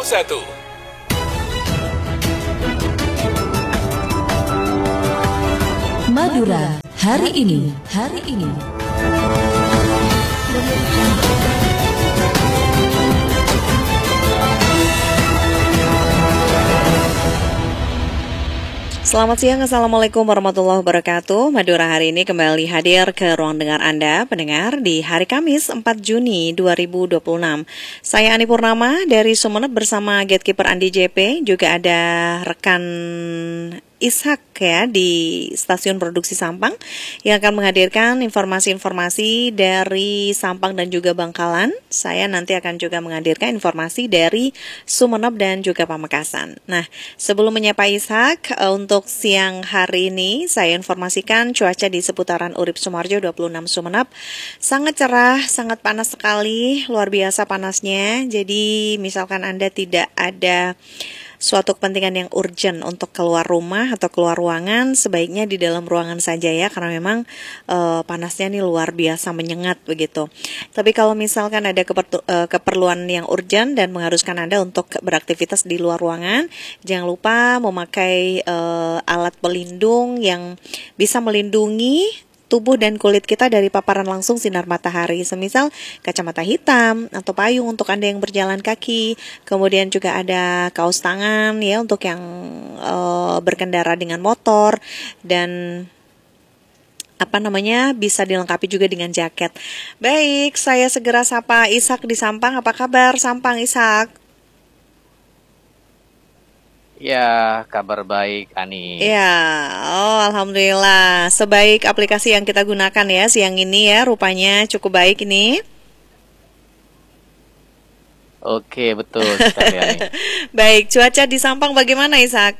Madura hari ini. Selamat siang, Assalamualaikum warahmatullahi wabarakatuh. Madura hari ini kembali hadir ke ruang dengar Anda, pendengar, di hari Kamis 4 Juni 2026. Saya Ani Purnama dari Sumeneb bersama Gatekeeper Andi JP, juga ada rekan Ishak ya di stasiun produksi Sampang yang akan menghadirkan informasi-informasi dari Sampang dan juga Bangkalan. Saya nanti akan juga menghadirkan informasi dari Sumeneb dan juga Pamekasan. Nah, sebelum menyapa Ishak, untuk siang hari ini saya informasikan cuaca di seputaran Urip Sumarjo 26 Sumeneb sangat cerah, sangat panas sekali, luar biasa panasnya. Jadi misalkan Anda tidak ada suatu kepentingan yang urgent untuk keluar rumah atau keluar ruangan, sebaiknya di dalam ruangan saja ya, karena memang panasnya nih luar biasa menyengat begitu. Tapi kalau misalkan ada keperluan yang urgent dan mengharuskan Anda untuk beraktivitas di luar ruangan, jangan lupa memakai alat pelindung yang bisa melindungi tubuh dan kulit kita dari paparan langsung sinar matahari, semisal kacamata hitam atau payung untuk Anda yang berjalan kaki. Kemudian juga ada kaos tangan ya untuk yang berkendara dengan motor, dan bisa dilengkapi juga dengan jaket. Baik, saya segera sapa Ishak di Sampang. Apa kabar Sampang, Ishak? Ya, kabar baik, Ani. Ya, alhamdulillah. Sebaik aplikasi yang kita gunakan ya siang ini ya, rupanya cukup baik ini. Oke, betul sekali, Ani. Baik, cuaca di Sampang bagaimana, Ishak?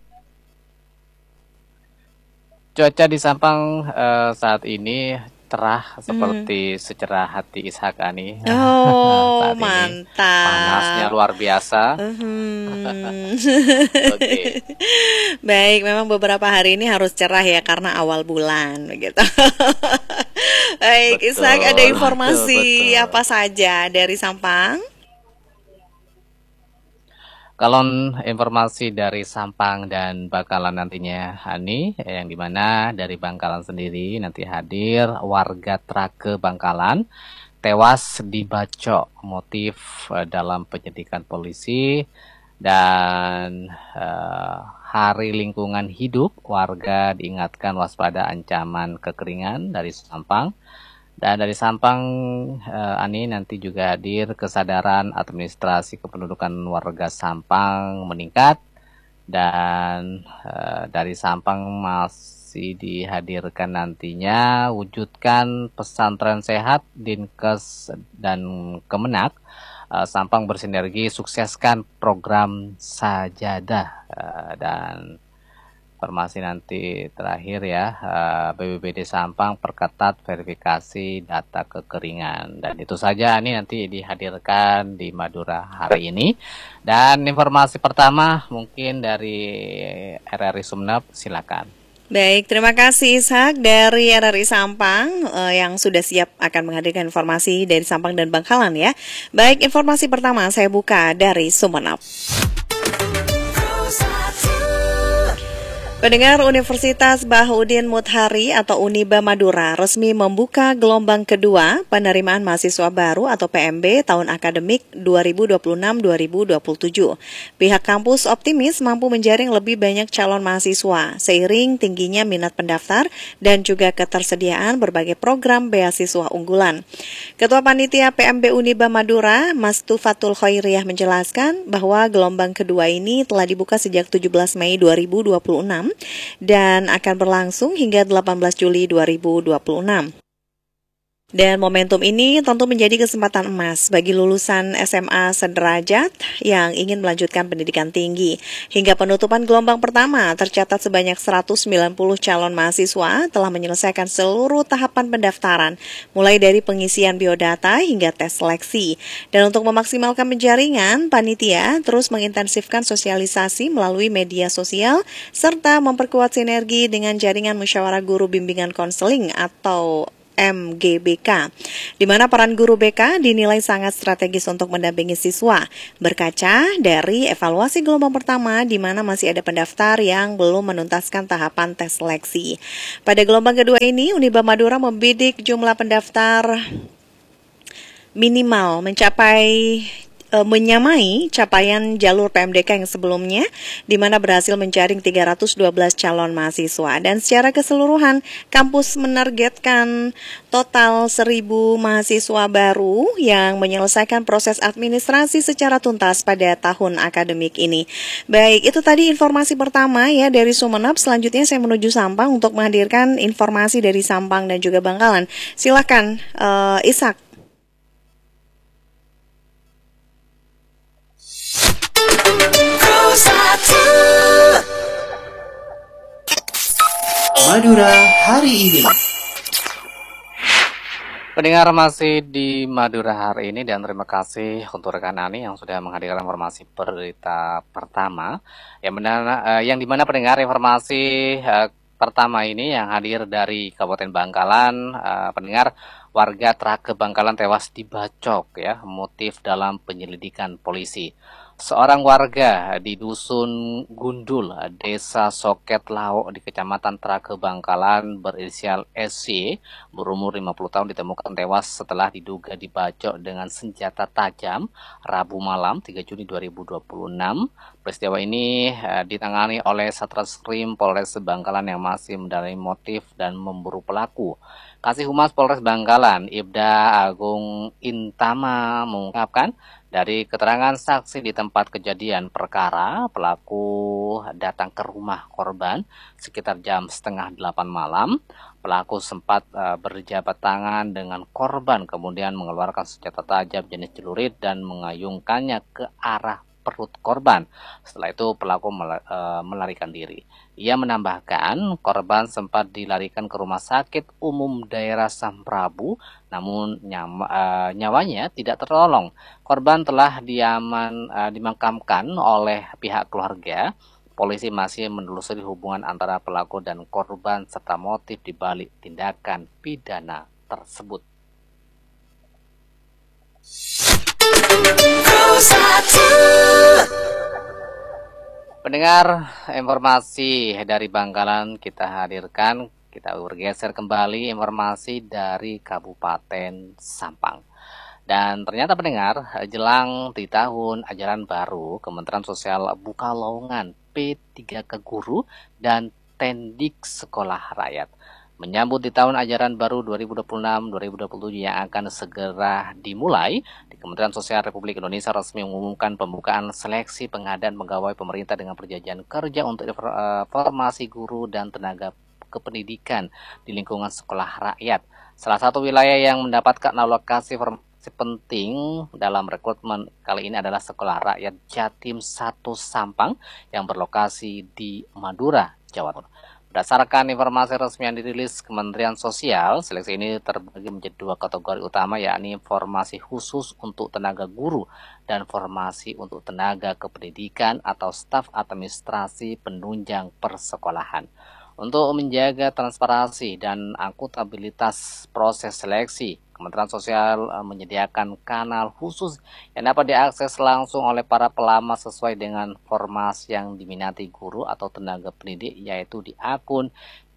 Cuaca di Sampang saat ini cerah seperti secerah hati Ishak, Ani. Oh, saat mantap. Panasnya luar biasa. Oke. Baik, memang beberapa hari ini harus cerah ya karena awal bulan begitu. Baik, Ishak, ada informasi apa saja dari Sampang? Kalau informasi dari Sampang dan Bangkalan nantinya, Hani, yang dimana dari Bangkalan sendiri nanti hadir warga Trake Bangkalan tewas dibacok, motif dalam penyidikan polisi. Dan Hari Lingkungan Hidup, warga diingatkan waspada ancaman kekeringan dari Sampang. Dan dari Sampang, Ani, nanti juga hadir kesadaran administrasi kependudukan warga Sampang meningkat. Dan dari Sampang masih dihadirkan nantinya wujudkan pesantren sehat, Dinkes dan Kemenak. Sampang bersinergi sukseskan program Sajadah. Dan informasi nanti terakhir ya, BPBD Sampang perketat verifikasi data kekeringan. Dan itu saja ini nanti dihadirkan di Madura hari ini. Dan informasi pertama mungkin dari RRI Sumeneb, silakan. Baik, terima kasih Ishak dari RRI Sampang yang sudah siap akan menghadirkan informasi dari Sampang dan Bangkalan ya. Baik, informasi pertama saya buka dari Sumeneb. Pendengar, Universitas Bahoudin Mutahari atau Uniba Madura resmi membuka gelombang kedua penerimaan mahasiswa baru atau PMB tahun akademik 2026-2027. Pihak kampus optimis mampu menjaring lebih banyak calon mahasiswa seiring tingginya minat pendaftar dan juga ketersediaan berbagai program beasiswa unggulan. Ketua Panitia PMB Uniba Madura, Mas Tufatul Khairiyah menjelaskan bahwa gelombang kedua ini telah dibuka sejak 17 Mei 2026 dan akan berlangsung hingga 18 Juli 2026. Dan momentum ini tentu menjadi kesempatan emas bagi lulusan SMA sederajat yang ingin melanjutkan pendidikan tinggi. Hingga penutupan gelombang pertama, tercatat sebanyak 190 calon mahasiswa telah menyelesaikan seluruh tahapan pendaftaran, mulai dari pengisian biodata hingga tes seleksi. Dan untuk memaksimalkan penjaringan, panitia terus mengintensifkan sosialisasi melalui media sosial, serta memperkuat sinergi dengan jaringan musyawarah guru bimbingan konseling atau MGBK, di mana peran guru BK dinilai sangat strategis untuk mendampingi siswa. Berkaca dari evaluasi gelombang pertama, di mana masih ada pendaftar yang belum menuntaskan tahapan tes seleksi. Pada gelombang kedua ini, Uniba Madura membidik jumlah pendaftar minimal menyamai capaian jalur PMDK yang sebelumnya, di mana berhasil menjaring 312 calon mahasiswa. Dan secara keseluruhan, kampus menargetkan total 1.000 mahasiswa baru yang menyelesaikan proses administrasi secara tuntas pada tahun akademik ini. Baik, itu tadi informasi pertama ya dari Sumeneb. Selanjutnya saya menuju Sampang untuk menghadirkan informasi dari Sampang dan juga Bangkalan. Silakan, Ishak. Madura hari ini. Pendengar masih di Madura hari ini, dan terima kasih untuk rekan Ani yang sudah menghadirkan informasi berita pertama yang dimana pendengar informasi pertama ini yang hadir dari Kabupaten Bangkalan. Pendengar, warga Trake Bangkalan tewas dibacok ya, motif dalam penyelidikan polisi. Seorang warga di Dusun Gundul, Desa Soket Lauk di Kecamatan Trake Bangkalan berinisial SC berumur 50 tahun ditemukan tewas setelah diduga dibacok dengan senjata tajam Rabu malam 3 Juni 2026. Peristiwa ini ditangani oleh Satreskrim Polres Bangkalan yang masih mendalami motif dan memburu pelaku. Kasih Humas Polres Bangkalan, Ibda Agung Intama mengungkapkan, dari keterangan saksi di tempat kejadian perkara, pelaku datang ke rumah korban sekitar jam setengah 8 malam. Pelaku sempat berjabat tangan dengan korban, kemudian mengeluarkan senjata tajam jenis celurit dan mengayunkannya ke arah perut korban. Setelah itu pelaku melarikan diri. Ia menambahkan korban sempat dilarikan ke rumah sakit umum daerah Samprabu, namun nyawanya tidak tertolong. Korban telah dimakamkan oleh pihak keluarga. Polisi masih menelusuri hubungan antara pelaku dan korban serta motif dibalik tindakan pidana tersebut. Pendengar, informasi dari Bangkalan kita hadirkan. Kita bergeser kembali informasi dari Kabupaten Sampang. Dan ternyata pendengar, jelang di tahun ajaran baru, Kementerian Sosial buka lowongan P3K Guru dan Tendik Sekolah Rakyat. Menyambut di tahun ajaran baru 2026-2027 yang akan segera dimulai, di Kementerian Sosial Republik Indonesia resmi mengumumkan pembukaan seleksi pengadaan pegawai pemerintah dengan perjanjian kerja untuk formasi guru dan tenaga kependidikan di lingkungan sekolah rakyat. Salah satu wilayah yang mendapatkan alokasi formasi penting dalam rekrutmen kali ini adalah Sekolah Rakyat Jatim 1 Sampang yang berlokasi di Madura, Jawa Timur. Berdasarkan informasi resmi yang dirilis Kementerian Sosial, seleksi ini terbagi menjadi 2 kategori utama, yakni formasi khusus untuk tenaga guru dan formasi untuk tenaga kependidikan atau staf administrasi penunjang persekolahan. Untuk menjaga transparansi dan akuntabilitas proses seleksi, Kementerian Sosial menyediakan kanal khusus yang dapat diakses langsung oleh para pelamar sesuai dengan formasi yang diminati guru atau tenaga pendidik, yaitu di akun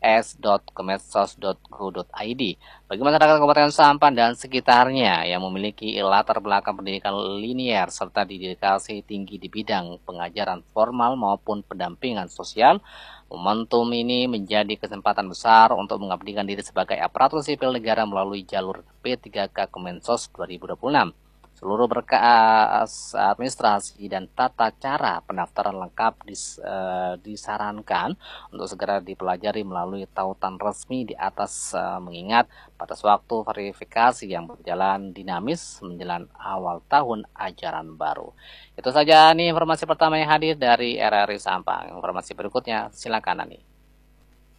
s.kemensos.go.id. Bagi masyarakat Kabupaten Sampang dan sekitarnya yang memiliki latar belakang pendidikan linier serta dedikasi tinggi di bidang pengajaran formal maupun pendampingan sosial, momentum ini menjadi kesempatan besar untuk mengabdikan diri sebagai aparatur sipil negara melalui jalur P3K Kemensos 2026. Seluruh berkas administrasi dan tata cara pendaftaran lengkap disarankan untuk segera dipelajari melalui tautan resmi di atas, mengingat batas waktu verifikasi yang berjalan dinamis menjelang awal tahun ajaran baru. Itu saja nih informasi pertama yang hadir dari RRI Sampang. Informasi berikutnya silakan Ani.